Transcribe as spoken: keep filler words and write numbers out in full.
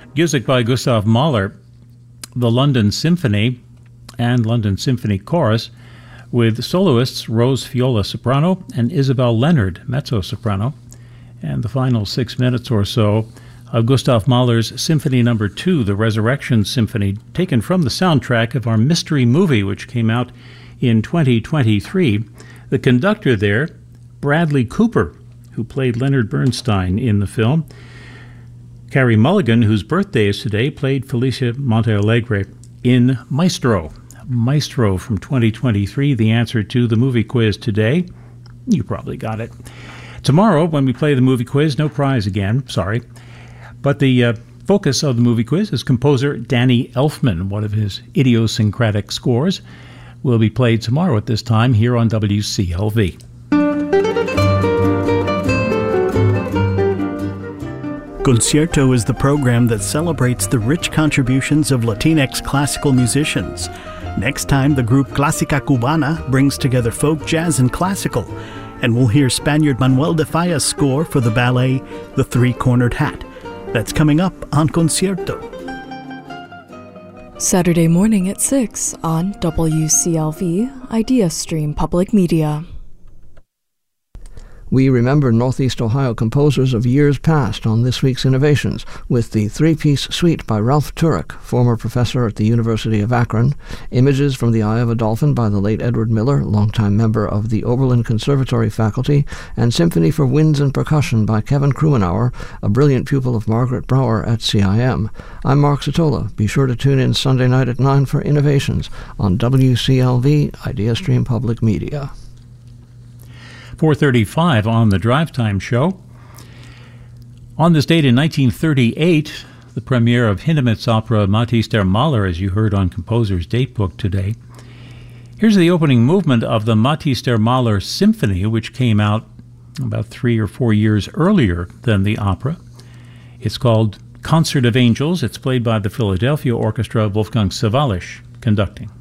Music by Gustav Mahler, the London Symphony and London Symphony Chorus, with soloists Rose Fiola soprano and Isabel Leonard mezzo-soprano, and the final six minutes or so of Gustav Mahler's Symphony Number Two, the Resurrection Symphony, taken from the soundtrack of our mystery movie, which came out in twenty twenty-three. The conductor there, Bradley Cooper, who played Leonard Bernstein in the film. Carey Mulligan, whose birthday is today, played Felicia Montealegre in Maestro. Maestro from twenty twenty-three, the answer to the movie quiz today. You probably got it. Tomorrow, when we play the movie quiz, no prize again, sorry. But the uh, focus of the movie quiz is composer Danny Elfman. One of his idiosyncratic scores will be played tomorrow at this time here on W C L V. Concierto is the program that celebrates the rich contributions of Latinx classical musicians. Next time, the group Clásica Cubana brings together folk, jazz, and classical, and we'll hear Spaniard Manuel de Falla's score for the ballet The Three-Cornered Hat. That's coming up on Concierto. Saturday morning at six on W C L V, Idea Stream Public Media. We remember Northeast Ohio composers of years past on this week's Innovations with the three-piece suite by Ralph Turek, former professor at the University of Akron, Images from the Eye of a Dolphin by the late Edward Miller, longtime member of the Oberlin Conservatory faculty, and Symphony for Winds and Percussion by Kevin Krumenauer, a brilliant pupil of Margaret Brower at C I M. I'm Mark Satola. Be sure to tune in Sunday night at nine for Innovations on W C L V, Idea Stream Public Media. four thirty-five on the Drive Time Show. On this date in nineteen thirty-eight, the premiere of Hindemith's opera Matthäus der Maler, as you heard on Composer's Datebook today. Here's the opening movement of the Matthäus der Maler Symphony, which came out about three or four years earlier than the opera. It's called Concert of Angels. It's played by the Philadelphia Orchestra, Wolfgang Sawallisch conducting.